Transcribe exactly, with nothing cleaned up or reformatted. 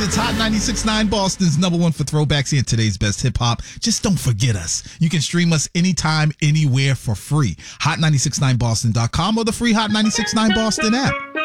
It's Hot ninety-six point nine Boston's number one for throwbacks and today's best hip hop. Just don't forget us. You can stream us anytime, anywhere for free. hot nine six nine boston dot com or the free Hot ninety-six point nine Boston app.